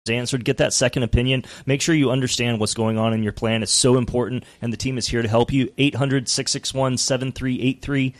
answered. Get that second opinion. Make sure you understand what's going on in your plan. It's so important, and the team is here to help you. 800-661-7383,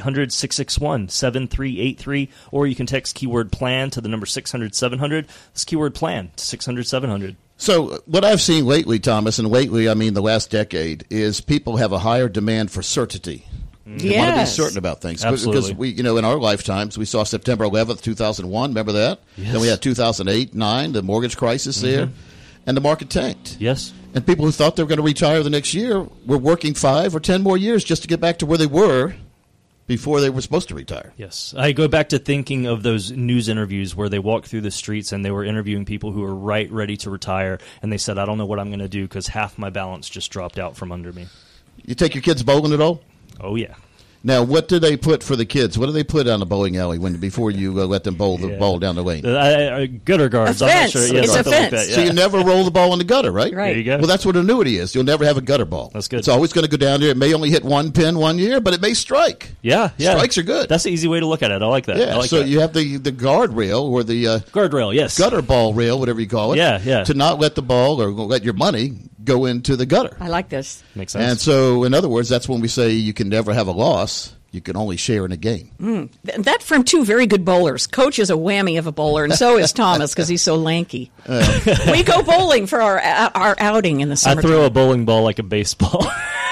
800-661-7383, or you can text keyword plan to the number 600-700. It's keyword plan to 600-700. So what I've seen lately, Thomas, and lately I mean the last decade, is people have a higher demand for certainty. They want to be certain about things. Absolutely. Because we, in our lifetimes, we saw September 11th, 2001. Remember that? Yes. Then we had 2008, 9, the mortgage crisis there, and the market tanked. Yes. And people who thought they were going to retire the next year were working 5 or 10 more years just to get back to where they were before they were supposed to retire. Yes. I go back to thinking of those news interviews where they walked through the streets and they were interviewing people who were ready to retire, and they said, I don't know what I'm going to do because half my balance just dropped out from under me. You take your kids bowling at all? Oh, yeah. Now, what do they put for the kids? What do they put on the bowling alley before you let them bowl the ball down the lane? Gutter guards. A fence. I'm not sure. Yeah, it's a fence. Like that, yeah. So you never roll the ball in the gutter, right? Right. There you go. Well, that's what annuity is. You'll never have a gutter ball. That's good. It's always going to go down there. It may only hit one pin one year, but it may strike. Yeah. Strikes are good. That's the easy way to look at it. I like that. Yeah, I like so that. you have the guardrail or the Guardrail, yes. gutter ball rail, whatever you call it, Yeah. to not let the ball or let your money go into the gutter. I like this. Makes sense. And so, in other words, that's when we say you can never have a loss. You can only share in a game. That from two very good bowlers. Coach is a whammy of a bowler, and so is Thomas because he's so lanky. We go bowling for our outing in the summer. I throw a bowling ball like a baseball.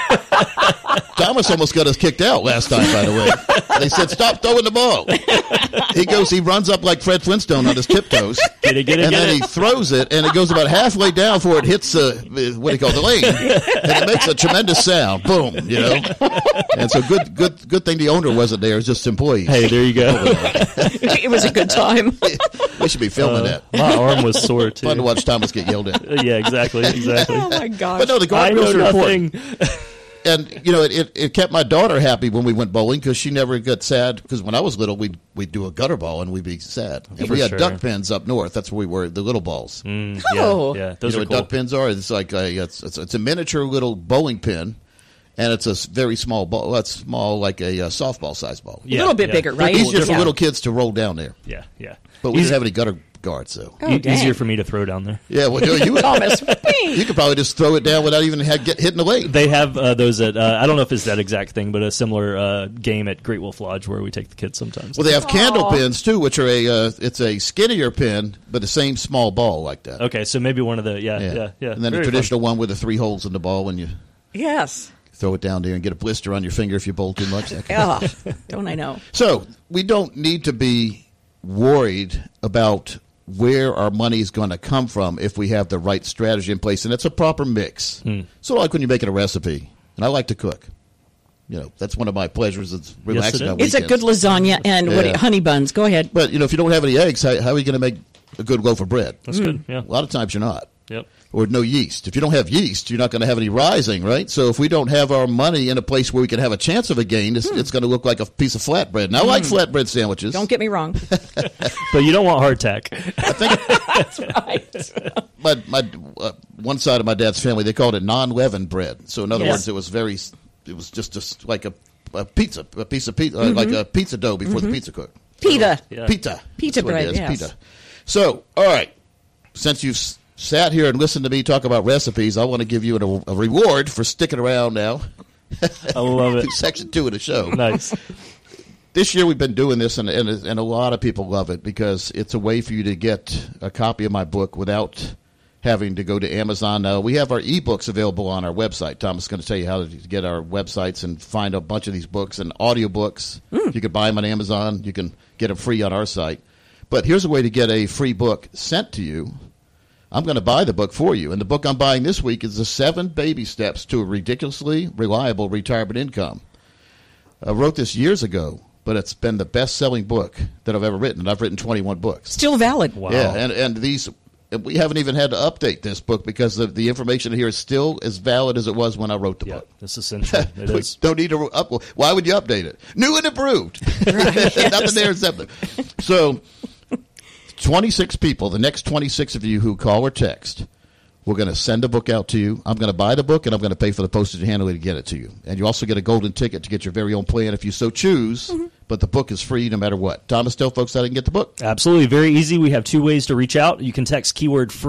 Thomas almost got us kicked out last time, by the way. They said, stop throwing the ball. He runs up like Fred Flintstone on his tiptoes. Get it. And then he throws it, and it goes about halfway down before it hits the lane. And it makes a tremendous sound. Boom, And so good thing the owner wasn't there. It was just employees. Hey, there you go. It was a good time. We should be filming that. My arm was sore, too. Fun to watch Thomas get yelled at. Yeah, exactly. Oh, my gosh. But no, the I know guardrails are important. nothing. And, it kept my daughter happy when we went bowling because she never got sad. Because when I was little, we'd do a gutter ball and we'd be sad. And For we had sure. duck pins up north. That's where we were, the little balls. Oh. Yeah. You Those know are what cool. duck pins are? It's like it's a miniature little bowling pin, and it's a very small ball. Well, it's small, like a softball size ball. A little bit bigger, right? Easier for Yeah. little kids to roll down there. Yeah. But we didn't have any gutter guards, so. Oh, dang. Easier for me to throw down there. Yeah, well, you Thomas. could probably just throw it down without even hitting the lane. They have those at, I don't know if it's that exact thing, but a similar game at Great Wolf Lodge where we take the kids sometimes. Well, they have candle pins, too, which are it's a skinnier pin, but the same small ball like that. Okay, so maybe one of the, yeah. And then Very the traditional one with the 3 holes in the ball when you Yes. throw it down there and get a blister on your finger if you bowl too much. That kind of Oh, don't I know? So we don't need to be worried about where our money is going to come from if we have the right strategy in place, and it's a proper mix. So like when you're making a recipe, and I like to cook. That's one of my pleasures. It's relaxing on It's weekends. a good lasagna and honey buns. Go ahead. But, if you don't have any eggs, how are you going to make a good loaf of bread? That's good, yeah. A lot of times you're not. Yep. Or no yeast. If you don't have yeast, you're not going to have any rising, right? So if we don't have our money in a place where we can have a chance of a gain, it's going to look like a piece of flatbread. And I like flatbread sandwiches. Don't get me wrong. But you don't want hardtack. That's right. my one side of my dad's family, they called it non-leavened bread. So in other Yes. words, it was just like a piece of pizza, like a pizza dough before the pizza cooked. Pita. Yeah. Pita. Pita That's what it bread, is, yes. Pita. So, all right, since you've sat here and listened to me talk about recipes, I want to give you a reward for sticking around now. I love it. Section 2 of the show. Nice. This year we've been doing this, and a lot of people love it because it's a way for you to get a copy of my book without having to go to Amazon. Now, we have our ebooks available on our website. Thomas is going to tell you how to get our websites and find a bunch of these books and audiobooks. You can buy them on Amazon. You can get them free on our site. But here's a way to get a free book sent to you. I'm going to buy the book for you. And the book I'm buying this week is The 7 Baby Steps to a Ridiculously Reliable Retirement Income. I wrote this years ago, but it's been the best-selling book that I've ever written. And I've written 21 books. Still valid. Wow. Yeah, and these, we haven't even had to update this book because the information here is still as valid as it was when I wrote the Yeah, book. it's essential. It We is. don't need to why would you update it? New and improved. Nothing there except that. So 26 people, the next 26 of you who call or text, We're going to send a book out to you. I'm going to buy the book, and I'm going to pay for the postage and handling to get it to you. And you also get a golden ticket to get your very own plan if you so choose. Mm-hmm. But the book is free no matter what. Thomas, tell folks how they can get the book. Absolutely. Very easy. We have 2 ways to reach out. You can text keyword free